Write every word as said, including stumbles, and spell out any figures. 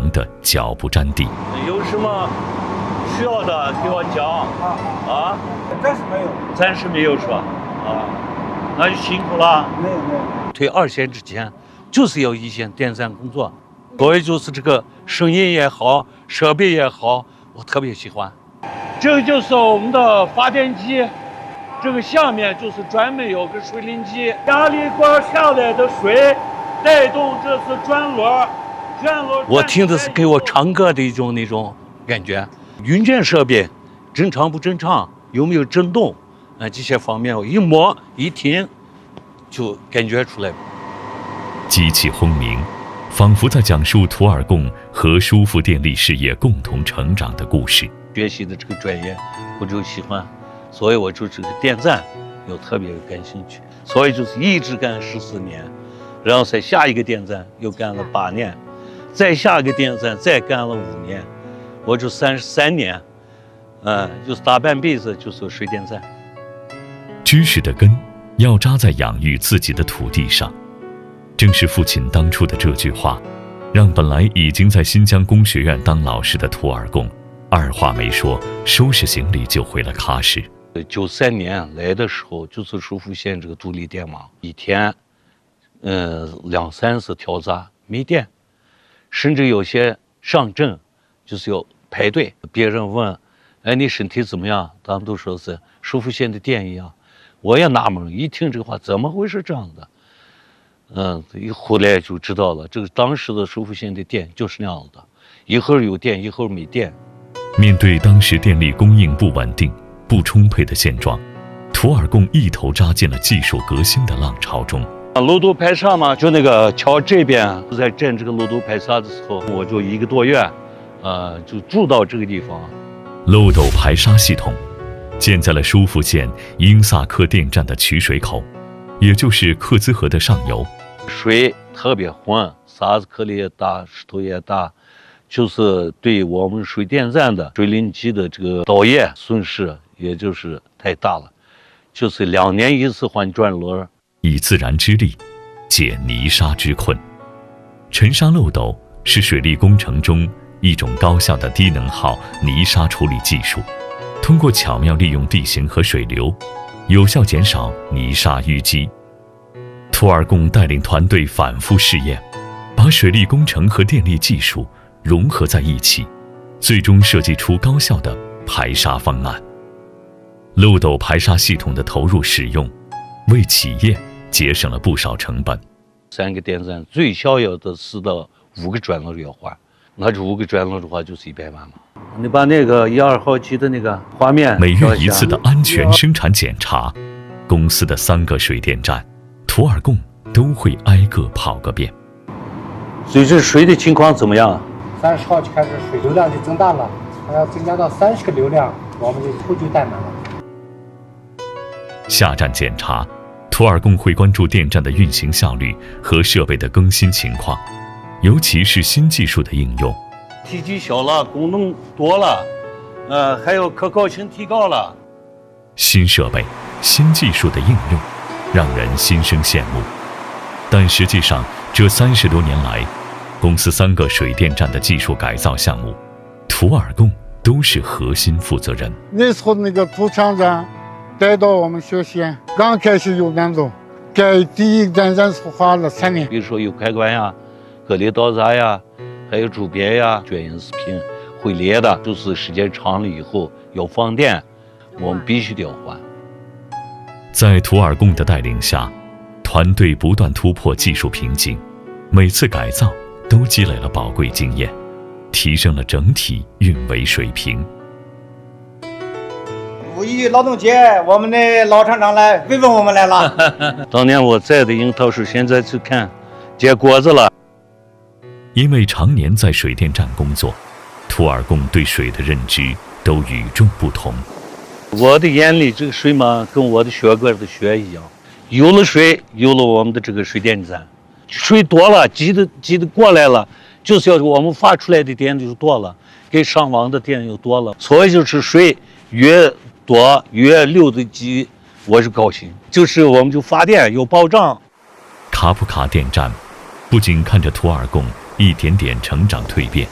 忙得脚不沾地。 有什么需要的给我讲啊？ 暂时没有， 暂时没有是吧？啊，那就辛苦了。 没有没有。 退二线之前，就是要一线电站工作，所以就是这个声音也好，设备也好，我特别喜欢。这个就是我们的发电机，这个下面就是专门有个水淋机，压力管下来的水带动这次转轮，转轮。我听的是给我唱歌的一种那种感觉。运转设备正常不正常，有没有震动，啊，这些方面我一摸一听就感觉出来。 机器轰鸣，仿佛在讲述图尔贡和舒富电力事业共同成长的故事。 学习的这个专业我就喜欢，所以我就这个电站又特别感兴趣，所以就是一直干十四年，然后在下一个电站又干了八年，再下一个电站再干了五年，我就三十三年，嗯，就是大半辈子就是水电站。 知识的根要扎在养育自己的土地上，正是父亲当初的这句话，让本来已经在新疆工学院当老师的图尔贡二话没说，收拾行李就回了喀什。 九三年来的时候，就是舒富县这个独立电网，一天，呃，两三次跳闸没电，甚至有些上镇就是要排队。别人问，哎，你身体怎么样？他们都说是舒富县的电一样。我也纳闷，一听这个话，怎么会是这样的？嗯，后来就知道了，这个当时的舒富县的电就是那样的，一会儿有电，一会儿没电。 面对当时电力供应不稳定、不充沛的现状，图尔贡一头扎进了技术革新的浪潮中。 漏斗排沙嘛，就那个桥这边，在建这个漏斗排沙的时候，我就一个多月，呃，就住到这个地方。 漏斗排沙系统建在了舒富县英萨克电站的取水口，也就是克孜河的上游。 水特别浑，沙子颗粒也大，石头也大。就是对我们水电站的水淋机的这个导业损失，也就是太大了，就是两年一次换转轮。 以自然之力解泥沙之困。沉沙漏斗是水利工程中一种高效的低能耗泥沙处理技术，通过巧妙利用地形和水流，有效减少泥沙淤积。图尔贡带领团队反复试验，把水利工程和电力技术融合在一起，最终设计出高效的排沙方案。漏斗排沙系统的投入使用，为企业节省了不少成本。 三个电站最小要的四到五个转轮要换，那这五个转轮的话就是一百万嘛。你把那个一二号机的那个画面， 每月一次的安全生产检查，公司的三个水电站，图尔贡都会挨个跑个遍。 最近水的情况怎么样？ 三十号就开始水流量就增大了，还要增加到三十个流量，我们就后就带满了。 下站检查，图尔贡会关注电站的运行效率和设备的更新情况，尤其是新技术的应用。 体积小了，功能多了，呃，还有可靠性提高了。 新设备、新技术的应用，让人心生羡慕。但实际上，这三十多年来，公司三个水电站的技术改造项目，图尔贡都是核心负责人。 那时候那个主厂长带到我们学县，刚开始有难度，盖第一个电站是花了三年。 比如说有开关呀、隔离道闸呀，还有主边呀、卷银丝屏会裂的，就是时间长了以后要放电，我们必须得要换。 在图尔贡的带领下，团队不断突破技术瓶颈，每次改造都积累了宝贵经验，提升了整体运维水平。 五一劳动节，我们的老厂长来慰问我们来了。 当年我栽的樱桃树，现在去看结果子了。 因为常年在水电站工作，图尔贡对水的认知都与众不同。 我的眼里，这个水嘛，跟我的血管的血一样，有了水，有了我们的这个水电站，水多了，积的积的过来了，就是要我们发出来的电就多了，给上网的电又多了，所以就是水越多越流的急，我是高兴，就是我们就发电有保障。 卡普卡电站不仅看着图尔贡一点点成长蜕变，